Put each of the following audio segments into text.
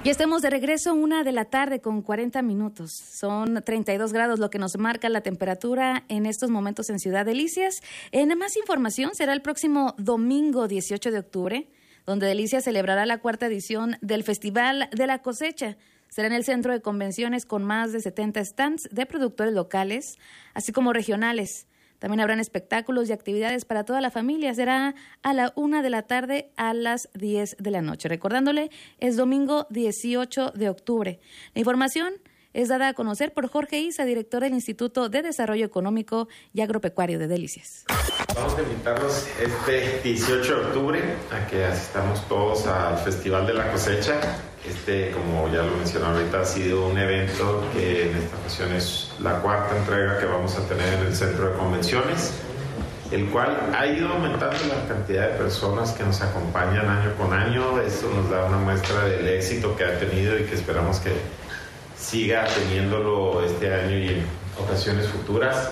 Ya estamos de regreso, 1:00 con 40 minutos. Son 32 grados lo que nos marca la temperatura en estos momentos en Ciudad Delicias. En más información, será el próximo domingo 18 de octubre, donde Delicias celebrará la 4ª edición del Festival de la Cosecha. Será en el centro de convenciones con más de 70 stands de productores locales, así como regionales. También habrán espectáculos y actividades para toda la familia. Será a la 1:00 a las 10 de la noche. Recordándole, es domingo 18 de octubre. La información es dada a conocer por Jorge Isa, director del Instituto de Desarrollo Económico y Agropecuario de Delicias. Vamos a invitarlos este 18 de octubre a que asistamos todos al Festival de la Cosecha. Como ya lo mencioné ahorita, ha sido un evento que en esta ocasión es la 4ª entrega que vamos a tener en el centro de convenciones, el cual ha ido aumentando la cantidad de personas que nos acompañan año con año. Eso nos da una muestra del éxito que ha tenido y que esperamos que siga teniéndolo este año y en ocasiones futuras.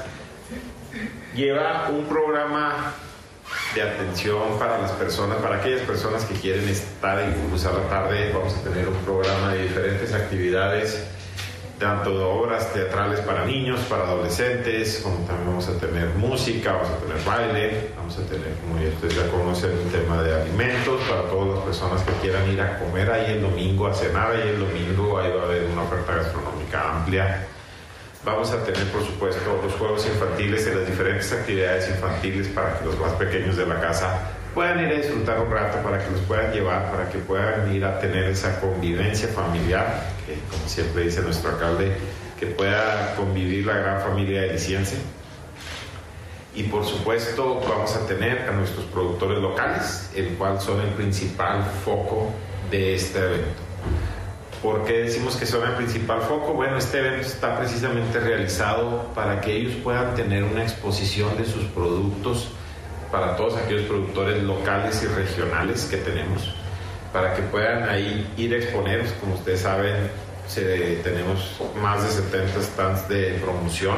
Lleva un programa de atención para las personas, para aquellas personas que quieren estar y cruzar la tarde. Vamos a tener un programa de diferentes actividades, tanto de obras teatrales para niños, para adolescentes, como también vamos a tener música, vamos a tener baile, vamos a tener, como ya ustedes ya conocen, un tema de alimentos para todas las personas que quieran ir a comer ahí el domingo, a cenar ahí el domingo. Ahí va a haber una oferta gastronómica amplia. Vamos a tener, por supuesto, los juegos infantiles y las diferentes actividades infantiles para que los más pequeños de la casa puedan ir a disfrutar un rato, para que los puedan llevar, para que puedan ir a tener esa convivencia familiar, que como siempre dice nuestro alcalde, que pueda convivir la gran familia deliciense. Y por supuesto vamos a tener a nuestros productores locales, el cual son el principal foco de este evento. ¿Por qué decimos que son el principal foco? Bueno, este evento está precisamente realizado para que ellos puedan tener una exposición de sus productos para todos aquellos productores locales y regionales que tenemos, para que puedan ahí ir a exponer. Como ustedes saben, tenemos más de 70 stands de promoción,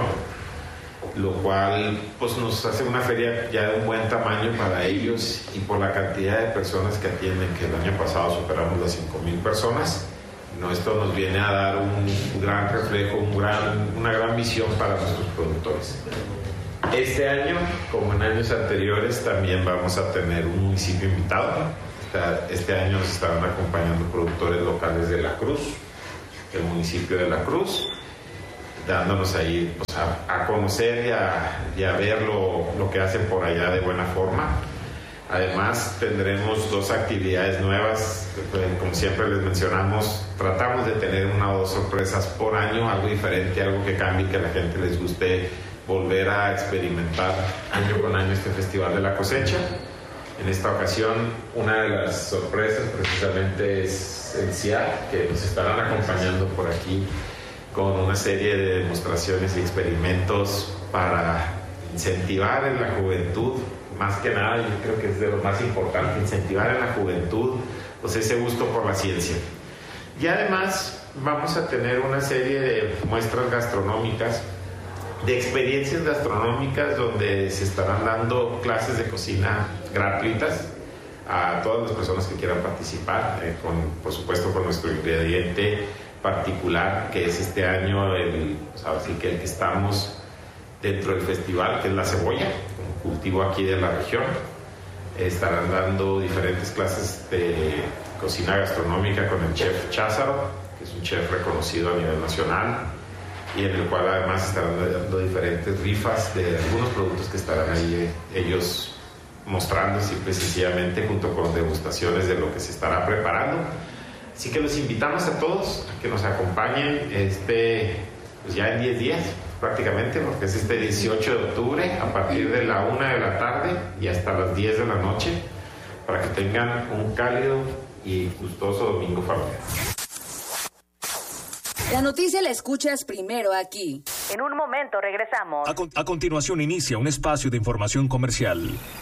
lo cual pues nos hace una feria ya de un buen tamaño para ellos, y por la cantidad de personas que atienden, que el año pasado superamos las 5,000 personas. Esto nos viene a dar un gran reflejo, una gran visión para nuestros productores. Este año, como en años anteriores, también vamos a tener un municipio invitado. Este año nos estarán acompañando productores locales de La Cruz, el municipio de La Cruz, dándonos ahí pues, a conocer y a ver lo que hacen por allá de buena forma. Además, tendremos 2 actividades nuevas. Como siempre les mencionamos, tratamos de tener 1 o 2 sorpresas por año, algo diferente, algo que cambie, que a la gente les guste volver a experimentar año con año este Festival de la Cosecha. En esta ocasión, una de las sorpresas precisamente es el CIAT, que nos estarán acompañando por aquí con una serie de demostraciones y experimentos para incentivar en la juventud. Más que nada, yo creo que es de lo más importante, incentivar en la juventud pues ese gusto por la ciencia. Y además vamos a tener una serie de muestras gastronómicas, de experiencias gastronómicas, donde se estarán dando clases de cocina gratuitas a todas las personas que quieran participar, por supuesto con nuestro ingrediente particular, que es este año el que estamos dentro del festival, que es la cebolla, un cultivo aquí de la región. Estarán dando diferentes clases de cocina gastronómica con el chef Cházaro, que es un chef reconocido a nivel nacional, y en el cual además estarán dando diferentes rifas de algunos productos que estarán ahí ellos mostrando simple y sencillamente, junto con degustaciones de lo que se estará preparando. Así que los invitamos a todos a que nos acompañen pues ya en 10 días prácticamente, porque es este 18 de octubre a partir de la 1:00 y hasta las 10 de la noche, para que tengan un cálido y gustoso domingo familiar. La noticia la escuchas primero aquí. En un momento regresamos. A continuación inicia un espacio de información comercial.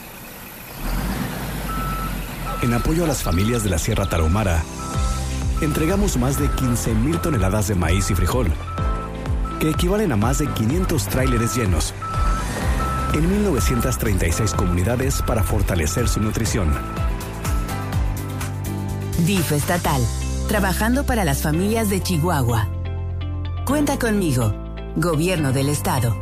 En apoyo a las familias de la Sierra Tarahumara, entregamos más de 15,000 toneladas de maíz y frijol, que equivalen a más de 500 tráileres llenos, en 1,936 comunidades para fortalecer su nutrición. DIF estatal. trabajando para las familias de Chihuahua. Cuenta conmigo, Gobierno del Estado.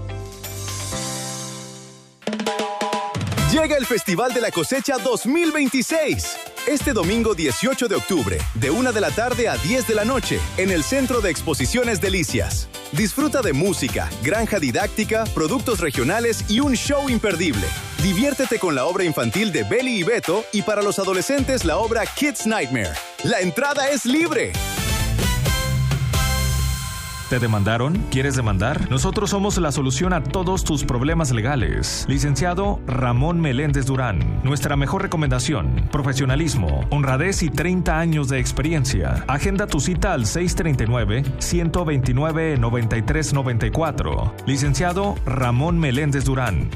Llega el Festival de la Cosecha 2026. Este domingo 18 de octubre, de 1 de la tarde a 10 de la noche, en el Centro de Exposiciones Delicias. Disfruta de música, granja didáctica, productos regionales y un show imperdible. Diviértete con la obra infantil de Beli y Beto y para los adolescentes la obra Kids Nightmare. La entrada es libre. ¿Te demandaron? ¿Quieres demandar? Nosotros somos la solución a todos tus problemas legales. Licenciado Ramón Meléndez Durán. Nuestra mejor recomendación: profesionalismo, honradez y 30 años de experiencia. Agenda tu cita al 639-129-9394. Licenciado Ramón Meléndez Durán.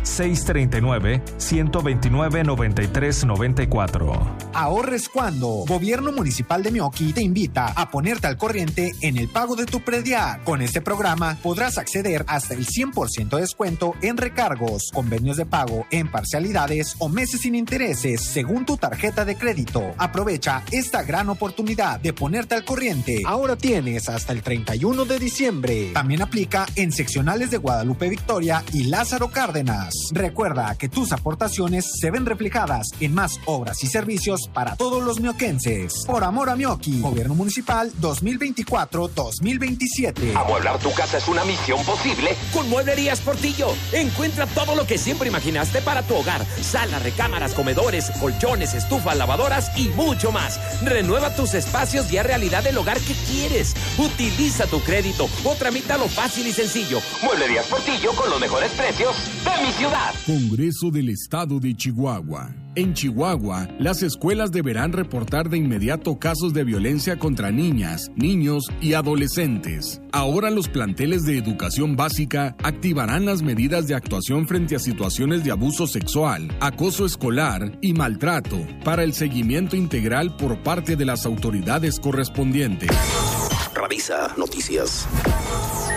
639-129-9394. Ahorres cuando. Gobierno Municipal de Meoqui te invita a ponerte al corriente en el pago de tu predial. Con este programa podrás acceder hasta el 100% de descuento en recargos, convenios de pago en parcialidades o meses sin intereses según tu tarjeta de crédito. Aprovecha esta gran oportunidad de ponerte al corriente. Ahora tienes hasta el 31 de diciembre. También aplica en seccionales de Guadalupe Victoria y Lázaro Cárdenas. Recuerda que tus aportaciones se ven reflejadas en más obras y servicios para todos los mioquenses. Por amor a Meoqui, Gobierno Municipal 2024-2027. Amueblar tu casa es una misión posible con Mueblerías Portillo. Encuentra todo lo que siempre imaginaste para tu hogar: sala, recámaras, comedores, colchones, estufas, lavadoras y mucho más. Renueva tus espacios y haz realidad el hogar que quieres. Utiliza tu crédito o tramítalo fácil y sencillo. Mueblerías Portillo, con los mejores precios de mi ciudad. Congreso del Estado de Chihuahua. En Chihuahua, las escuelas deberán reportar de inmediato casos de violencia contra niñas, niños y adolescentes. Ahora los planteles de educación básica activarán las medidas de actuación frente a situaciones de abuso sexual, acoso escolar y maltrato para el seguimiento integral por parte de las autoridades correspondientes. Revisa Noticias.